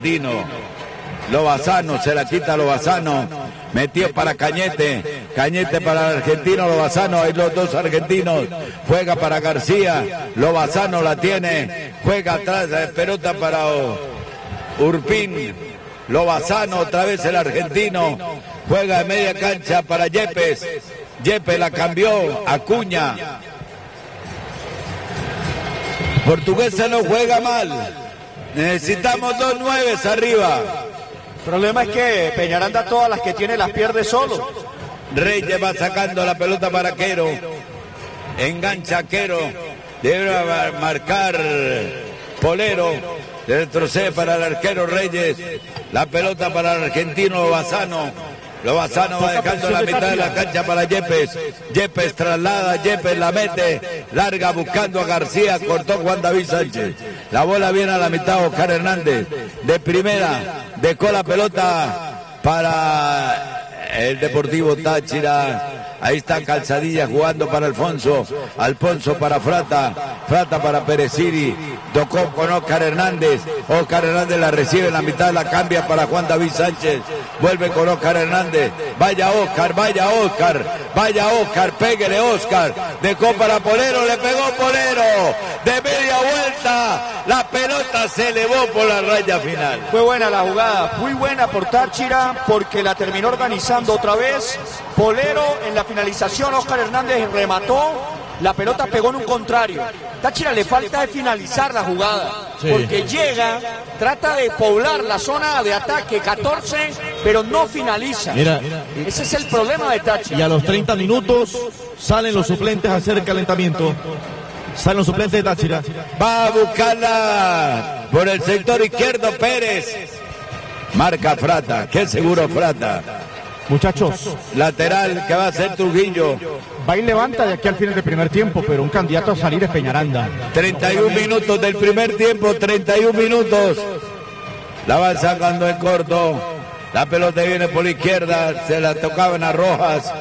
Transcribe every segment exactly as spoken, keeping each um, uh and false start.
Dino, Lobazano, se la quita Lobazano, metió para Cañete, Cañete para el argentino Lobazano, hay los dos argentinos, juega para García, Lobazano la tiene, juega atrás, pelota para Urpín, Lobazano otra vez el argentino, juega en media cancha para Yepes, Yepes la cambió, Acuña, Portuguesa no juega mal. Necesitamos dos nueves arriba. El problema es que Peñaranda todas las que tiene las pierde solo. Reyes va sacando la pelota para Quero. Engancha Quero. Debe marcar Polero. Retrocede para el arquero Reyes. La pelota para el argentino Lobazano. Lobazano va dejando la mitad de la cancha para Yepes. Yepes traslada, Yepes la mete, larga buscando a García, cortó Juan David Sánchez. La bola viene a la mitad, Oscar Hernández. De primera, dejó la pelota para el Deportivo Táchira. Ahí está Calzadilla jugando para Alfonso. Alfonso para Frata. Frata para Pereciri. Tocó con Oscar Hernández. Oscar Hernández la recibe en la mitad, la cambia para Juan David Sánchez. Vuelve con Oscar Hernández. Vaya Oscar, vaya Oscar. Vaya Oscar, péguele Oscar. Dejó para Polero, le pegó Polero. De media vuelta, la pelota se elevó por la raya final. Fue buena la jugada, muy buena por Táchira, porque la terminó organizando otra vez. Polero en la finalización, Oscar Hernández remató, la pelota pegó en un contrario. Táchira le falta de finalizar la jugada, sí, porque llega, trata de poblar la zona de ataque catorce, pero no finaliza. Mira, ese es el problema de Táchira. Y a los treinta minutos salen los suplentes a hacer el calentamiento. Salen los suplentes de Táchira. Va a buscarla por el sector izquierdo Pérez. Marca Frata, qué seguro Frata. Muchachos, lateral que va a ser Trujillo. Va y levanta de aquí al final del primer tiempo, pero un candidato a salir es Peñaranda. treinta y un minutos del primer tiempo, treinta y un minutos. La van sacando en corto. La pelota viene por la izquierda, se la tocaban a Rojas.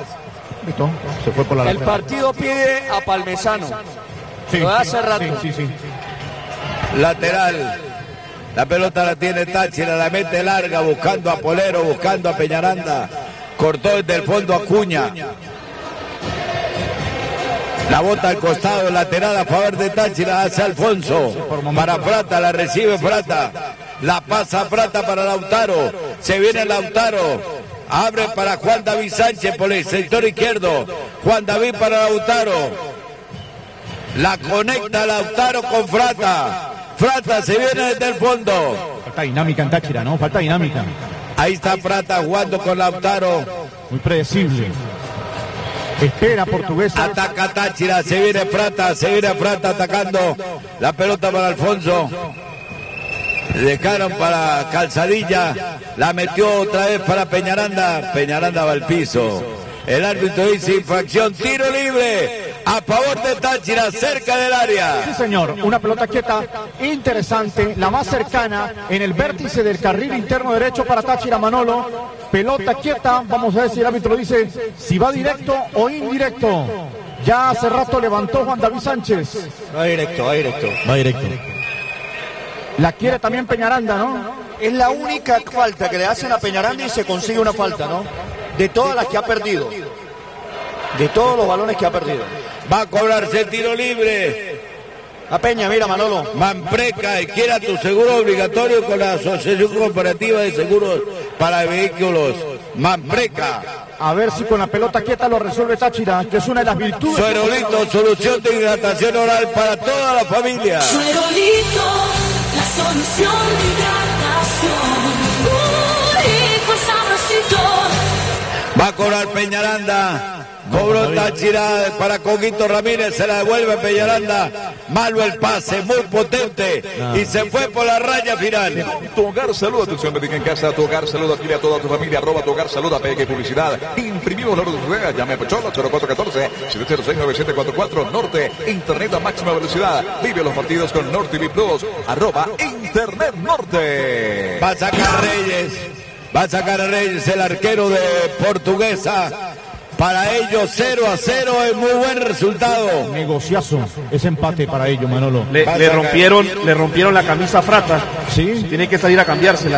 Se fue por la El partido pide a Palmesano. Sí, lo hace sí, rato. Sí, sí, sí. Lateral. La pelota la tiene Táchira, la mete larga, buscando a Polero, buscando a Peñaranda. Cortó desde el fondo a Acuña. La bota al costado, lateral a favor de Táchira, hace Alfonso. Para Frata, la recibe Frata. La pasa Frata para Lautaro. Se viene Lautaro. Abre para Juan David Sánchez por el sector izquierdo. Juan David para Lautaro. La conecta Lautaro con Frata. Frata se viene desde el fondo. Falta dinámica en Táchira, ¿no? Falta dinámica. Ahí está Frata jugando con Lautaro. Muy predecible. Espera Portuguesa. Ataca Táchira, se viene Frata, se viene Frata atacando. La pelota para Alfonso. Dejaron para Calzadilla. La metió otra vez para Peñaranda. Peñaranda va al piso. El árbitro dice infracción, tiro libre a favor de Táchira, cerca del área. Sí, señor, una pelota quieta interesante, la más cercana en el vértice del carril interno derecho para Táchira, Manolo. Pelota quieta, vamos a ver si el árbitro dice si va directo o indirecto. Ya hace rato levantó Juan David Sánchez. Va directo, va directo. Va directo. La quiere también Peñaranda, ¿no? Es la única falta que le hacen a Peñaranda y se consigue una falta, ¿no? De todas las que ha perdido. De todos los balones que ha perdido. Va a cobrarse el tiro libre. A Peña, mira Manolo. Manpreca, y quiera tu seguro obligatorio con la Asociación Cooperativa de Seguros para Vehículos. Manpreca. A ver si con la pelota quieta lo resuelve Táchira, que es una de las virtudes. Suerolito, solución de hidratación oral para toda la familia. Suerolito, la solución de hidratación. Uy, pues sabrosito. Va a cobrar Peñaranda. Cobró Táchira para Coquito Ramírez, se la devuelve Peñaranda. Malo el pase, muy potente. No. Y se fue por la raya final. Tu Hogar Salud, atención médica en casa. Tu Hogar Salud, adquiere a toda tu familia. Arroba Tu Hogar Salud, A P G Publicidad. Imprimimos la orden. Llame a Pechola, cero cuatro uno cuatro, siete cero seis, nueve siete cuatro cuatro. Norte, Internet a máxima velocidad. Vive los partidos con Norte T V Plus. Arroba Internet Norte. Va a sacar Reyes. Va a sacar a Reyes, el arquero de Portuguesa. Para ellos cero a cero es muy buen resultado. Negociazo, ese empate para ellos, Manolo. Le, le rompieron, le rompieron la camisa a Frata. Sí. Tiene que salir a cambiársela.